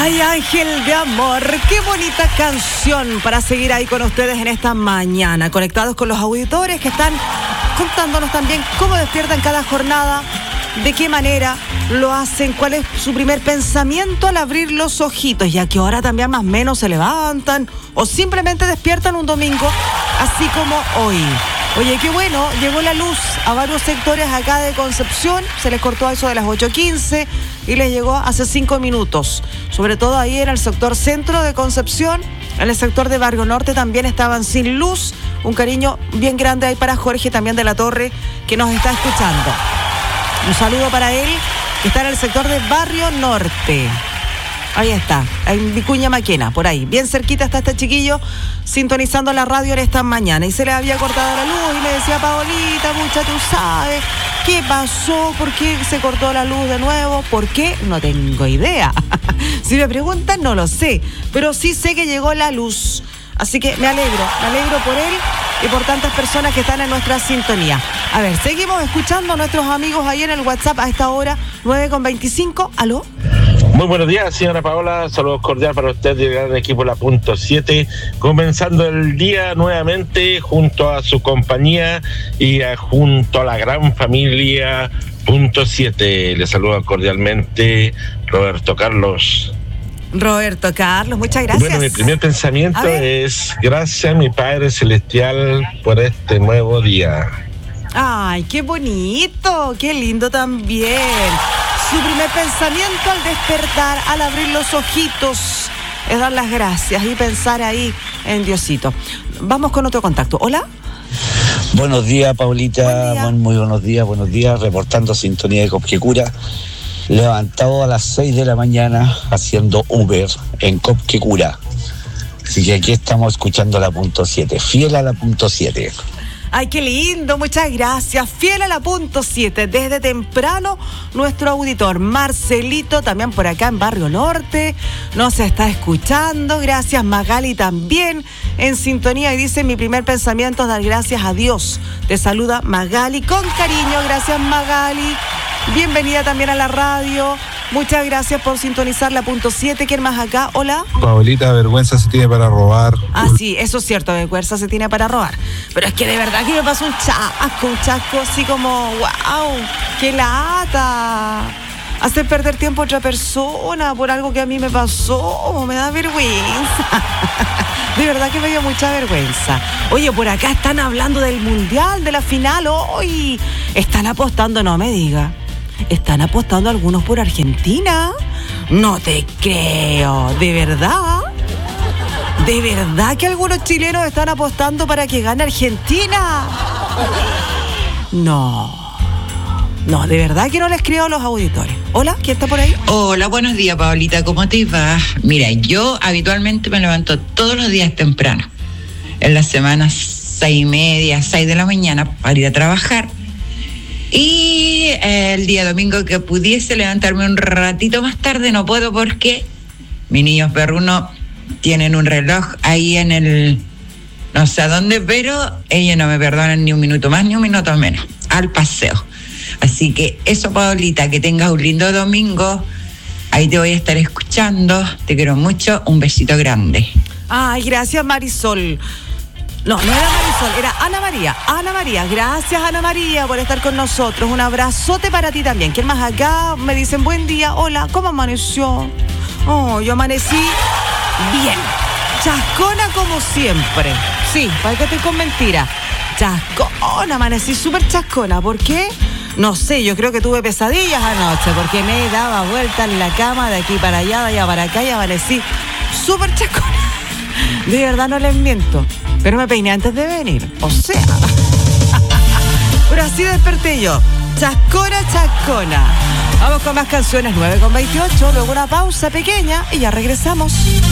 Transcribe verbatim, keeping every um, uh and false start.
Ay, Ángel de Amor, qué bonita canción para seguir ahí con ustedes en esta mañana, conectados con los auditores que están contándonos también cómo despiertan cada jornada, de qué manera lo hacen, cuál es su primer pensamiento al abrir los ojitos y a qué hora también más o menos se levantan o simplemente despiertan un domingo, así como hoy. Oye, qué bueno, llegó la luz a varios sectores acá de Concepción, se les cortó a eso de las ocho quince y les llegó hace cinco minutos, sobre todo ahí en el sector centro de Concepción, en el sector de Barrio Norte también estaban sin luz. Un cariño bien grande ahí para Jorge también de la Torre, que nos está escuchando. Un saludo para él, que está en el sector de Barrio Norte. Ahí está, en Vicuña Maquena, por ahí. Bien cerquita está este chiquillo sintonizando la radio en esta mañana. Y se le había cortado la luz y me decía, Paolita, mucha, tú sabes, ¿qué pasó? ¿Por qué se cortó la luz de nuevo? ¿Por qué? No tengo idea. Si me preguntan, no lo sé. Pero sí sé que llegó la luz. Así que me alegro, me alegro por él y por tantas personas que están en nuestra sintonía. A ver, seguimos escuchando a nuestros amigos ahí en el WhatsApp a esta hora, nueve con veinticinco. ¿Aló? Muy buenos días, señora Paola. Saludos cordiales para usted y el gran equipo La Punto siete. Comenzando el día nuevamente junto a su compañía y a, junto a la gran familia Punto siete. Le saluda cordialmente Roberto Carlos. Roberto Carlos, muchas gracias. Bueno, mi primer pensamiento es gracias a mi Padre Celestial por este nuevo día. Ay, qué bonito, qué lindo también. Su primer pensamiento al despertar, al abrir los ojitos, es dar las gracias y pensar ahí en Diosito. Vamos con otro contacto. ¿Hola? Buenos días, Paulita. Buen día. Buen, muy buenos días, buenos días. Reportando sintonía de Copquecura. Levantado a las seis de la mañana haciendo Uber en Copquecura. Así que aquí estamos escuchando la Punto siete, fiel a la Punto siete. Ay, qué lindo, muchas gracias. Fiel a la Punto siete, desde temprano, nuestro auditor Marcelito, también por acá en Barrio Norte, nos está escuchando. Gracias, Magali, también en sintonía. Y dice, mi primer pensamiento es dar gracias a Dios. Te saluda Magali con cariño. Gracias, Magali. Bienvenida también a la radio. Muchas gracias por sintonizar la Punto siete. ¿Quién más acá? Hola. Paolita, vergüenza se tiene para robar. Ah, sí, eso es cierto, vergüenza se tiene para robar. Pero es que de verdad que me pasó un chasco, un chasco así como, wow, qué lata. Hacer perder tiempo a otra persona por algo que a mí me pasó, me da vergüenza. De verdad que me dio mucha vergüenza. Oye, por acá están hablando del Mundial, de la final hoy. Están apostando, no me diga. ¿Están apostando algunos por Argentina? No te creo, ¿de verdad? ¿De verdad que algunos chilenos están apostando para que gane Argentina? No, no, de verdad que no les creo a los auditores. Hola, ¿quién está por ahí? Hola, buenos días, Paolita, ¿cómo te va? Mira, yo habitualmente me levanto todos los días temprano. En las semanas seis y media, seis de la mañana para ir a trabajar. Y eh, el día domingo que pudiese levantarme un ratito más tarde, no puedo porque mis niños perrunos tienen un reloj ahí en el, no sé a dónde, pero ellos no me perdonan ni un minuto más ni un minuto menos, al paseo. Así que eso, Paolita, que tengas un lindo domingo. Ahí te voy a estar escuchando. Te quiero mucho. Un besito grande. Ay, gracias, Marisol. No, no era Marisol, era Ana María. Ana María, gracias, Ana María, por estar con nosotros. Un abrazote para ti también. ¿Quién más acá? Me dicen, buen día. Hola, ¿cómo amaneció? Oh, yo amanecí bien. Chascona como siempre. Sí, para que estoy con mentira. Chascona, amanecí súper chascona. ¿Por qué? No sé, yo creo que tuve pesadillas anoche porque me daba vuelta en la cama de aquí para allá, de allá para acá y amanecí súper chascona. De verdad no les miento. Pero me peiné antes de venir. O sea. Pero así desperté yo. Chascona, chascona. Vamos con más canciones. nueve con veintiocho. Luego una pausa pequeña y ya regresamos.